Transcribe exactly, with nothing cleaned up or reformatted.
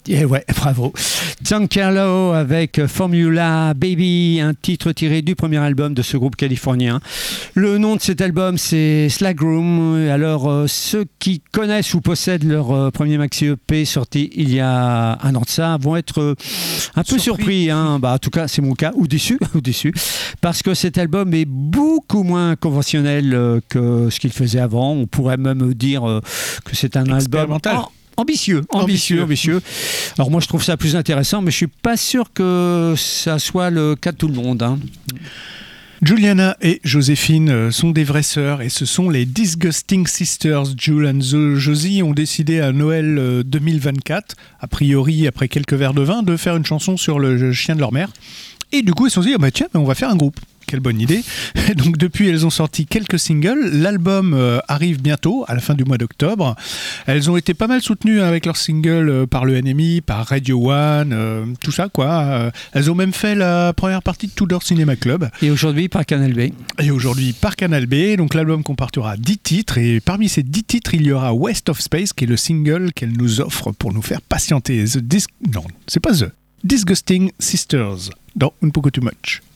Et ouais, bravo. Giancarlo avec Formula Baby, un titre tiré du premier album de ce groupe californien. Le nom de cet album, c'est Slag Room. Alors, euh, ceux qui connaissent ou possèdent leur euh, premier maxi E P sorti il y a un an de ça vont être euh, un peu surpris. surpris hein. Bah, en tout cas, c'est mon cas, ou déçus, ou déçus, parce que cet album est beaucoup moins conventionnel euh, que ce qu'il faisait avant. On pourrait même dire euh, que c'est un album... Oh, Ambitieux, ambitieux, ambitieux. Alors moi je trouve ça plus intéressant, mais je suis pas sûr que ça soit le cas de tout le monde. Hein. Juliana et Joséphine sont des vraies sœurs et ce sont les Disgusting Sisters. Jules and Josie ont décidé à Noël deux mille vingt-quatre, a priori après quelques verres de vin, de faire une chanson sur le chien de leur mère. Et du coup ils se sont dit, oh bah tiens, on va faire un groupe. Quelle bonne idée. Donc depuis, elles ont sorti quelques singles. L'album euh, arrive bientôt, à la fin du mois d'octobre. Elles ont été pas mal soutenues avec leurs singles euh, par le N M I, par Radio One, euh, tout ça quoi. Euh, elles ont même fait la première partie de Tudor Cinema Club. Et aujourd'hui par Canal B. Et aujourd'hui par Canal B. Donc l'album comportera dix titres. Et parmi ces dix titres, il y aura West of Space, qui est le single qu'elle nous offre pour nous faire patienter. The Dis- non, c'est pas The. Disgusting Sisters. Dans Un Poco Too Much.